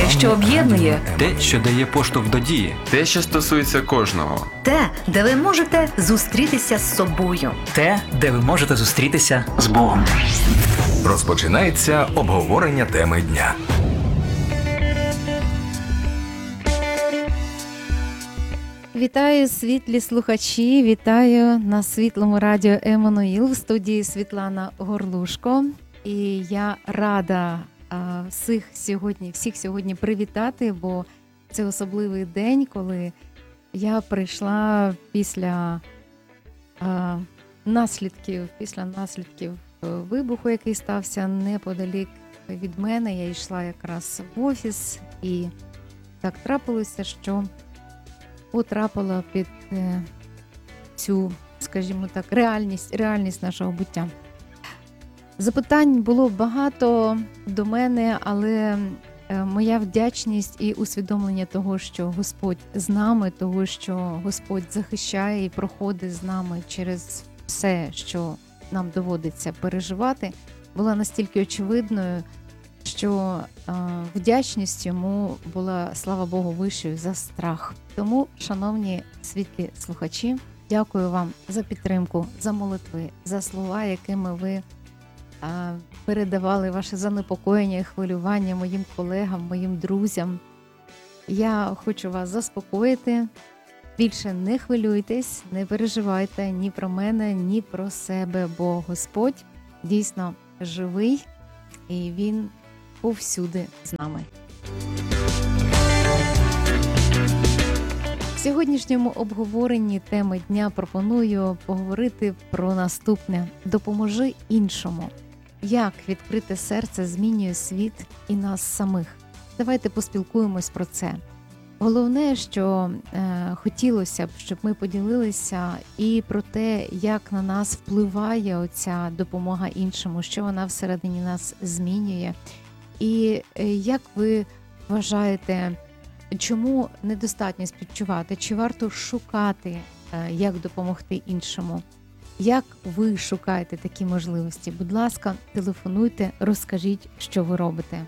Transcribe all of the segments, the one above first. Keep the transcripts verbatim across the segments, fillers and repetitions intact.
Те, що об'єднує. Те, що дає поштовх до дії. Те, що стосується кожного. Те, де ви можете зустрітися з собою. Те, де ви можете зустрітися з Богом. Розпочинається обговорення теми дня. Вітаю, світлі слухачі, вітаю на Світлому радіо Еммануїл, в студії Світлана Горлушко. І я рада а, всіх сьогодні, всіх сьогодні привітати, бо це особливий день, коли я прийшла після а, наслідків, після наслідків вибуху, який стався неподалік від мене. Я йшла якраз в офіс, і так трапилося, що потрапила під е, цю, скажімо так, реальність, реальність нашого буття. Запитань було багато до мене, але е, моя вдячність і усвідомлення того, що Господь з нами, того, що Господь захищає і проходить з нами через все, що нам доводиться переживати, була настільки очевидною, що е, вдячність йому була, слава Богу, вищою за страх. Тому, шановні світлі слухачі, дякую вам за підтримку, за молитви, за слова, якими ви е, передавали ваше занепокоєння і хвилювання моїм колегам, моїм друзям. Я хочу вас заспокоїти. Більше не хвилюйтесь, не переживайте ні про мене, ні про себе, бо Господь дійсно живий і Він повсюди з нами. В сьогоднішньому обговоренні теми дня пропоную поговорити про наступне. Допоможи іншому. Як відкрите серце змінює світ і нас самих? Давайте поспілкуємось про це. Головне, що е, хотілося б, щоб ми поділилися і про те, як на нас впливає оця допомога іншому, що вона всередині нас змінює. І е, як ви вважаєте, чому недостатньо співчувати? Чи варто шукати, е, як допомогти іншому? Як ви шукаєте такі можливості? Будь ласка, телефонуйте, розкажіть, що ви робите.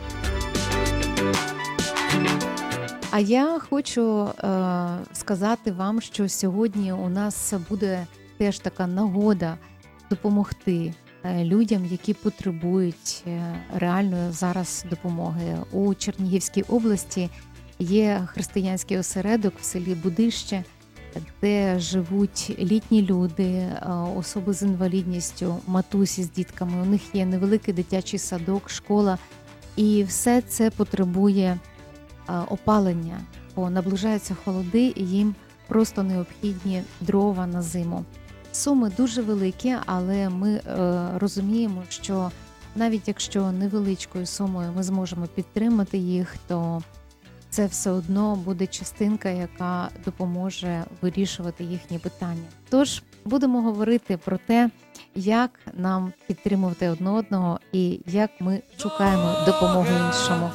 А я хочу е, сказати вам, що сьогодні у нас буде теж така нагода допомогти е, людям, які потребують е, реальної зараз допомоги. У Чернігівській області є християнський осередок в селі Будище, де живуть літні люди, е, особи з інвалідністю, матусі з дітками. У них є невеликий дитячий садок, школа, і все це потребує опалення, бо наближаються холоди і їм просто необхідні дрова на зиму. Суми дуже великі, але ми е, розуміємо, що навіть якщо невеличкою сумою ми зможемо підтримати їх, то це все одно буде частинка, яка допоможе вирішувати їхні питання. Тож будемо говорити про те, як нам підтримувати одне одного і як ми шукаємо допомогу іншому.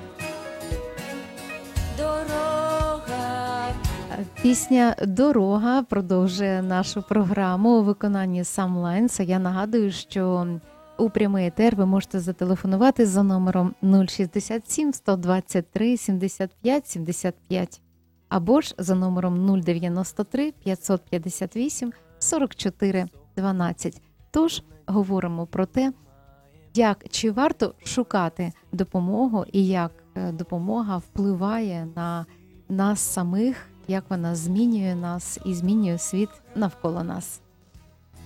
Пісня «Дорога» продовжує нашу програму у виконанні Sam Lines. Я нагадую, що у прямий етер ви можете зателефонувати за номером нуль шістдесят сім сто двадцять три сімдесят п'ять сімдесят п'ять або ж за номером нуль дев'яносто три п'ятсот п'ятдесят вісім сорок чотири дванадцять. Тож говоримо про те, як чи варто шукати допомогу і як допомога впливає на нас самих, як вона змінює нас і змінює світ навколо нас.